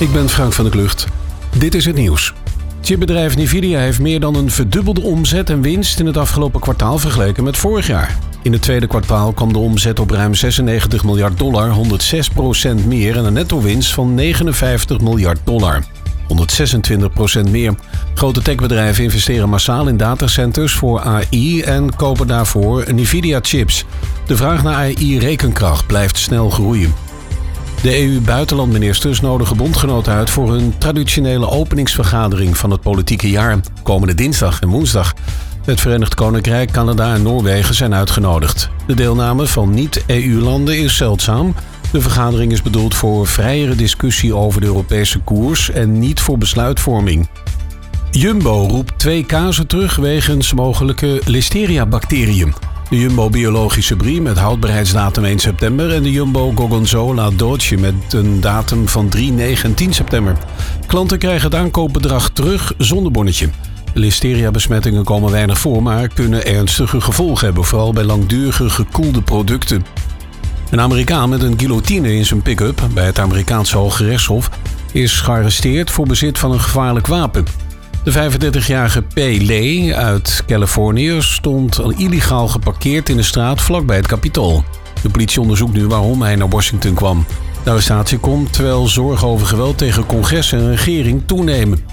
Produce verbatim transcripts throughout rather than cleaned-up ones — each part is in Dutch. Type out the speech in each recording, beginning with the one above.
Ik ben Frank van der Klucht. Dit is het nieuws. Chipbedrijf Nvidia heeft meer dan een verdubbelde omzet en winst in het afgelopen kwartaal vergeleken met vorig jaar. In het tweede kwartaal kwam de omzet op ruim zesennegentig miljard dollar, honderdzes procent meer en een netto-winst van negenenvijftig miljard dollar. honderdzesentwintig procent meer. Grote techbedrijven investeren massaal in datacenters voor A I en kopen daarvoor Nvidia-chips. De vraag naar A I-rekenkracht blijft snel groeien. De E U-buitenlandministers nodigen bondgenoten uit voor hun traditionele openingsvergadering van het politieke jaar, komende dinsdag en woensdag. Het Verenigd Koninkrijk, Canada en Noorwegen zijn uitgenodigd. De deelname van niet-E U-landen is zeldzaam. De vergadering is bedoeld voor vrijere discussie over de Europese koers en niet voor besluitvorming. Jumbo roept twee kazen terug wegens mogelijke Listeria-bacteriën. De Jumbo Biologische Brie met houdbaarheidsdatum één september en de Jumbo Gorgonzola Dolce met een datum van drie, negen en tien september. Klanten krijgen het aankoopbedrag terug zonder bonnetje. Listeria-besmettingen komen weinig voor, maar kunnen ernstige gevolgen hebben, vooral bij langdurige gekoelde producten. Een Amerikaan met een guillotine in zijn pick-up bij het Amerikaanse Hooggerechtshof is gearresteerd voor bezit van een gevaarlijk wapen. De vijfendertigjarige P. Lee uit Californië stond al illegaal geparkeerd in de straat vlakbij het Capitool. De politie onderzoekt nu waarom hij naar Washington kwam. De arrestatie komt terwijl zorgen over geweld tegen congres en regering toenemen.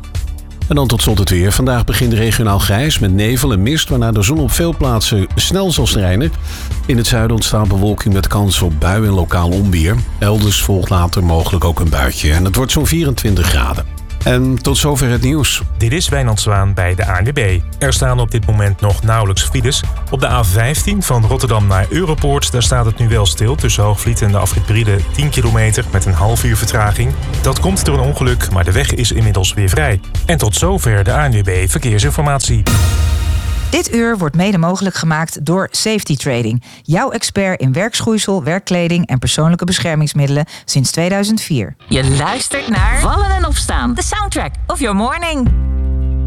En dan tot slot het weer. Vandaag begint regionaal grijs met nevel en mist, waarna de zon op veel plaatsen snel zal schijnen. In het zuiden ontstaat bewolking met kans op buien en lokaal onweer. Elders volgt later mogelijk ook een buitje en het wordt zo'n vierentwintig graden. En tot zover het nieuws. Dit is Wijnand Zwaan bij de A N W B. Er staan op dit moment nog nauwelijks files. Op de A vijftien van Rotterdam naar Europoort, daar staat het nu wel stil tussen Hoogvliet en de afrit Briede tien kilometer met een half uur vertraging. Dat komt door een ongeluk, maar de weg is inmiddels weer vrij. En tot zover de A N W B Verkeersinformatie. Dit uur wordt mede mogelijk gemaakt door Safety Trading. Jouw expert in werkschoeisel, werkkleding en persoonlijke beschermingsmiddelen sinds tweeduizend vier. Je luistert naar Vallen en Opstaan. The soundtrack of your morning.